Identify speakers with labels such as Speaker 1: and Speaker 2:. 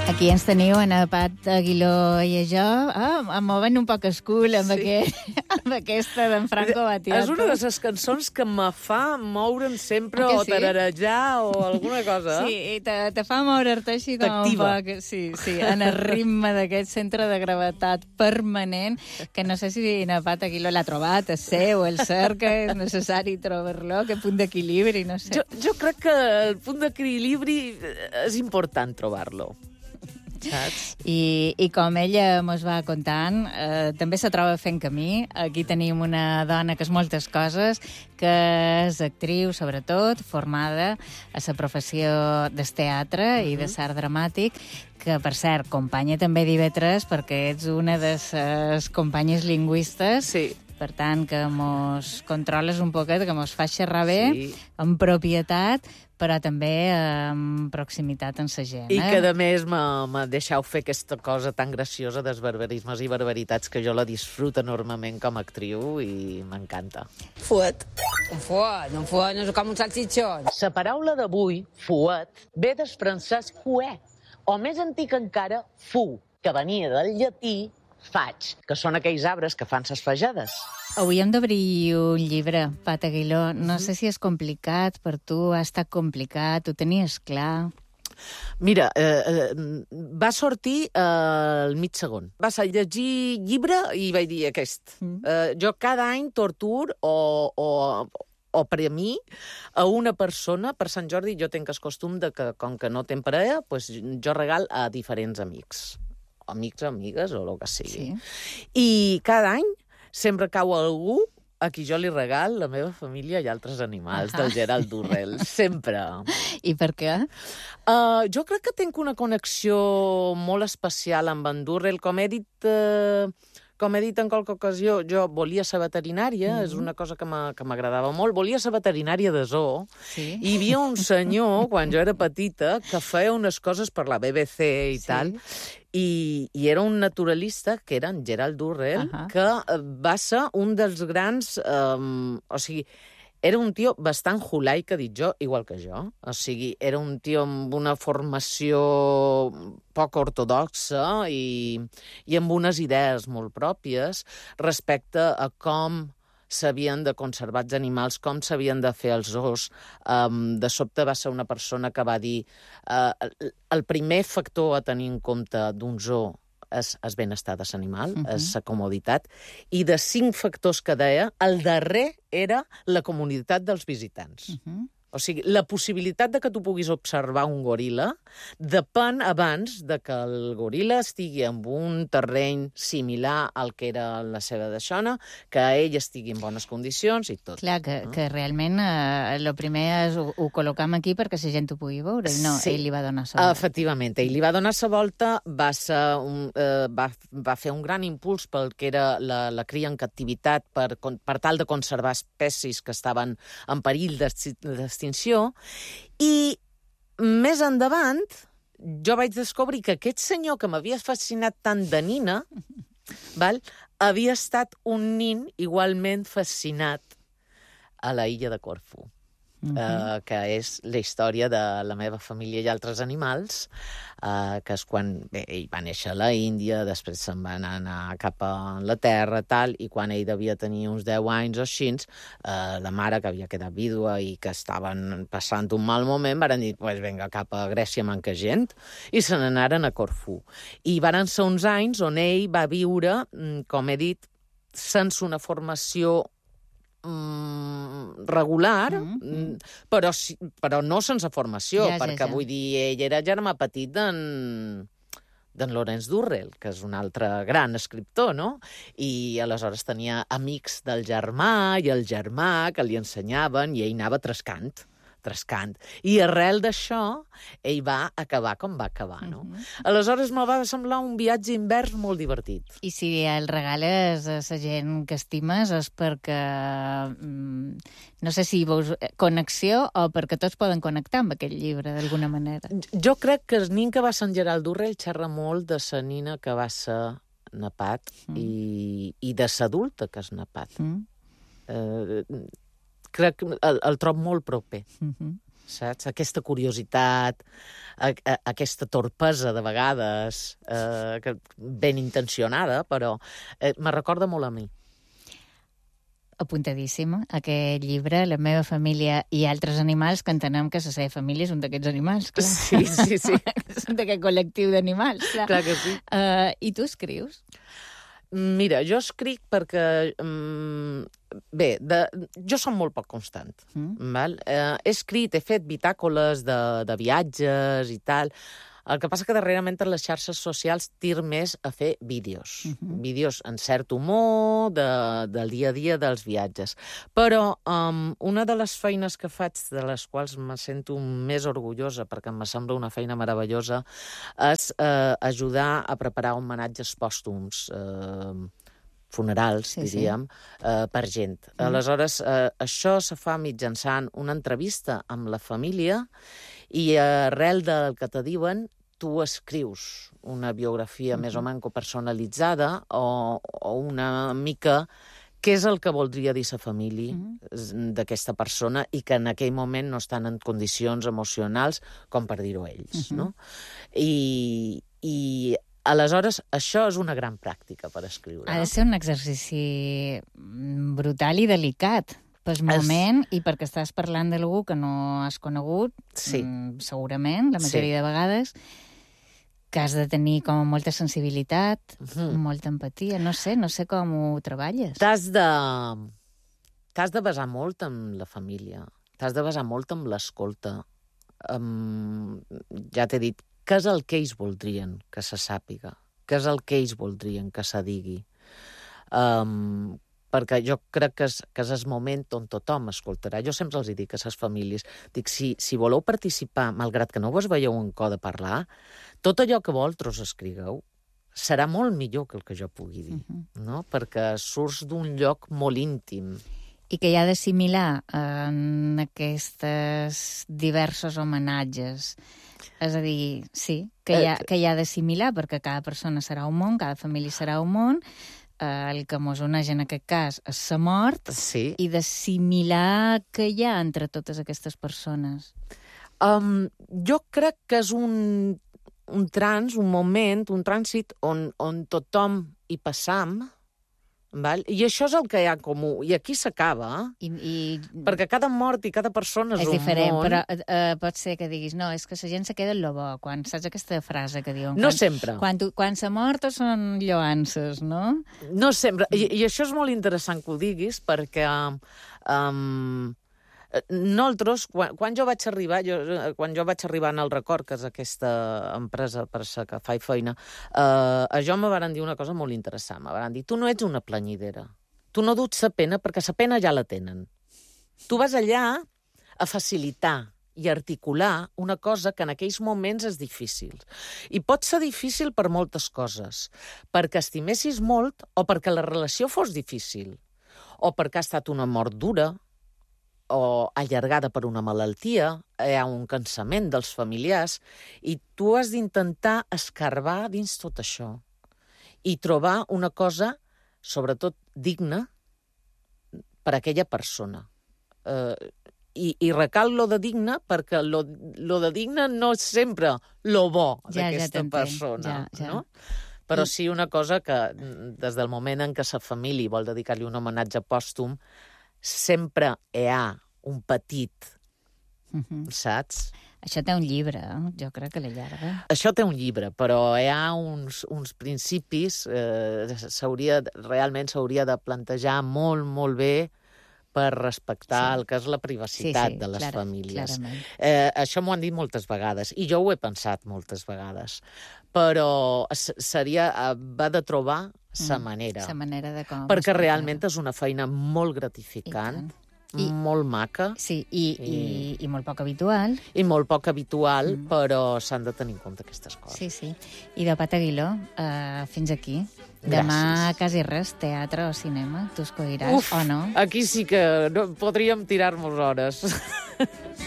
Speaker 1: Aquí ens teniu, Ana Pat Aguiló i jo, movent un poc escul amb, amb aquesta d'en Franco Battiato.
Speaker 2: És una de les cançons que me fa moure'm sempre o tararejar o alguna cosa.
Speaker 1: Sí, i te fa moure-te així com un poc. Sí, en el ritme d'aquest centre de gravetat permanent, que no sé si Ana Pat Aguiló l'ha trobat, és seu, el cerca, és necessari trobar-lo, que punt d'equilibri, no sé.
Speaker 2: Jo crec que el punt d'equilibri és important trobar-lo. Saps?
Speaker 1: I com ella mos va contant, també se troba fent camí. Aquí tenim una dona que és moltes coses, que és actriu, sobretot, formada a la professió del teatre i de l'art dramàtic, que, per cert, companya també d'IV3, perquè ets una de les companyes lingüistes.
Speaker 2: Sí.
Speaker 1: Per tant, que mos controles un poquet, que mos fa xerrar bé, amb propietat, però també amb proximitat amb la gent.
Speaker 2: I que, a més, me deixeu fer aquesta cosa tan graciosa dels barbarismes i barbaritats que jo la disfruto enormement com a actriu i m'encanta.
Speaker 3: Fuet. Un fuet, no és com un salsitxon.
Speaker 4: La paraula d'avui, fuet, ve del francès fuet, o més antic encara, fu, que venia del llatí faig, que són aquells arbres que fan ses fajades.
Speaker 1: Avui hem d'obrir un llibre, Pat Aguiló. No sé si és complicat per tu, ha estat complicat, ho tenies clar?
Speaker 2: Mira, va sortir al mig segon. Vas a llegir llibre i vaig dir aquest. Jo cada any tortur o per a mi, a una persona, per Sant Jordi jo tinc el costum de que, com que no tenc parella, pues, jo regal a diferents amics. Amics, amigues o el que sigui. Sí. I cada any sempre cau algú a qui jo li regal la meva família i altres animals, del Gerald Durrell. Sempre.
Speaker 1: I per què?
Speaker 2: Jo crec que tinc una connexió molt especial amb en Durrell. Com he dit en qualque ocasió, jo volia ser veterinària, és una cosa que m'agradava molt. Volia ser veterinària de zoo. Sí. I hi havia un senyor, quan jo era petita, que feia unes coses per la BBC i tal, i era un naturalista, que era en Gerald Durrell, que va ser un dels grans... o sigui, era un tio bastant hulai, que he dit jo, igual que jo. O sigui, era un tio amb una formació poc ortodoxa i amb unes idees molt pròpies respecte a com s'havien de conservar els animals, com s'havien de fer els zoos. De sobte va ser una persona que va dir el primer factor a tenir en compte d'un zoo és el benestar de l'animal, és la comoditat, i de 5 factors que deia, el darrer era la comunitat dels visitants. O sigui, la possibilitat de que tu puguis observar un goril·la depèn abans de que el goril·la estigui en un terreny similar al que era la seva deixona, que ell estigui en bones condicions i tot.
Speaker 1: Clar, que realment el primer és ho col·locam aquí perquè la gent ho pugui veure. No, ell li va donar la volta.
Speaker 2: Efectivament, ell li va donar la volta, va fer un gran impuls pel que era la cria en captivitat per tal de conservar espècies que estaven en perill d'extinció, i més endavant jo vaig descobrir que aquest senyor que m'havia fascinat tant de nina havia estat un nin igualment fascinat a la illa de Corfú. Que és la història de la meva família i altres animals, que és quan ell va néixer a la Índia, després se'n va anar cap a Anglaterra, tal, i quan ell devia tenir uns 10 anys o així, la mare, que havia quedat vídua i que estaven passant un mal moment, van dir, pues vinga, cap a Grècia manca gent, i se n'anaren a Corfú. I van ser uns anys on ell va viure, com he dit, sense una formació regular, però no sense formació, perquè vull dir, ell era germà petit d'en Lawrence Durrell, que és un altre gran escriptor, no? I aleshores tenia amics del germà i el germà que li ensenyaven i ell anava trescant. I arrel d'això, ell va acabar com va acabar, no? Aleshores me va semblar un viatge invers molt divertit.
Speaker 1: I si el regales a la gent que estimes és perquè, no sé si veus connexió o perquè tots poden connectar amb aquest llibre, d'alguna manera.
Speaker 2: Jo crec que el nin que va ser en Gerald Durrell xerra molt de la nina que va ser Napat i de l'adulta que és Napat. Crec que el trob molt proper. saps? Aquesta curiositat, aquesta torpesa de vegades, ben intencionada, però me recorda molt a mi.
Speaker 1: Apuntadíssim, aquest llibre, La meva família i altres animals, que entenem que la seva família és un d'aquests animals, clar.
Speaker 2: Sí.
Speaker 1: És un d'aquest col·lectiu d'animals, clar.
Speaker 2: Clar que sí.
Speaker 1: I tu escrius?
Speaker 2: Mira, jo escric perquè... jo som molt poc constant. Val? He escrit, he fet bitàcoles de viatges i tal. El que passa que darrerament en les xarxes socials tir més a fer vídeos. Vídeos en cert humor, del dia a dia dels viatges. Però una de les feines que faig, de les quals me sento més orgullosa, perquè em sembla una feina meravellosa, és ajudar a preparar homenatges pòstums, funerals, diríem, per gent. Aleshores, això se fa mitjançant una entrevista amb la família i arrel del que te diuen, tu escrius una biografia més o menys personalitzada o una mica què és el que voldria dir la família d'aquesta persona i que en aquell moment no estan en condicions emocionals com per dir-ho ells. No? I aleshores, això és una gran pràctica per escriure.
Speaker 1: Ha de ser un exercici brutal i delicat pel moment i perquè estàs parlant d'algú que no has conegut, segurament, la majoria de vegades, que has de tenir com molta sensibilitat, molta empatia. No sé com ho treballes.
Speaker 2: T'has de basar molt en la família, t'has de basar molt en l'escolta. Ja t'he dit, què és el que ells voldrien que se sàpiga? Què és el que ells voldrien que se digui? Perquè jo crec que és el moment on tothom escoltarà. Jo sempre els dic a les famílies, dic, si voleu participar, malgrat que no vos veieu en co de parlar, tot allò que vosaltres escrigueu serà molt millor que el que jo pugui dir, no? Perquè surts d'un lloc molt íntim.
Speaker 1: I que hi ha de similar en aquests diversos homenatges. És a dir, sí, que hi ha de similar, perquè cada persona serà un món, cada família serà un món, el que mos uneix en aquest cas és la mort, i d'assimilar què hi ha entre totes aquestes persones.
Speaker 2: Jo crec que és un moment, un trànsit on tothom hi passam, val? I això és el que hi ha comú. I aquí s'acaba, perquè cada mort i cada persona és un món. És diferent,
Speaker 1: però pot ser que diguis, no, és que la gent se queda en lo bo, quan saps aquesta frase que diuen?
Speaker 2: No sempre.
Speaker 1: Quan s'ha mort són lloances, no?
Speaker 2: No sempre. I això és molt interessant que ho diguis, perquè nosaltres, quan jo vaig arribar en el Record, que és aquesta empresa per la que faig feina, a jo me van dir una cosa molt interessant. Me van dir, tu no ets una planyidera. Tu no duts la pena perquè la pena ja la tenen. Tu vas allà a facilitar i articular una cosa que en aquells moments és difícil. I pot ser difícil per moltes coses. Perquè estimessis molt o perquè la relació fos difícil. O perquè ha estat una mort dura, o allargada per una malaltia, hi ha un cansament dels familiars, i tu has d'intentar escarbar dins tot això i trobar una cosa, sobretot, digna per a aquella persona. I recal lo de digna, perquè lo de digna no és sempre lo bo d'aquesta persona, no? Però sí una cosa que, des del moment en què la família vol dedicar-li un homenatge pòstum, sempre hi ha un petit, saps?
Speaker 1: Això té un llibre, jo crec que l'allarga.
Speaker 2: Això té un llibre, però hi ha uns principis, realment s'hauria de plantejar molt, molt bé per respectar el que és la privacitat de les famílies. Això m'ho han dit moltes vegades, i jo ho he pensat moltes vegades, però va de trobar la manera.
Speaker 1: La manera de com...
Speaker 2: Perquè realment és una feina molt gratificant, molt maca.
Speaker 1: Sí, i molt poc habitual.
Speaker 2: I molt poc habitual, però s'han de tenir en compte aquestes coses.
Speaker 1: Sí, sí. I de Pat Aguiló, fins aquí. Demà quasi res, teatre o cinema. Tu escolliràs o no?
Speaker 2: Aquí sí que podríem tirar-nos hores.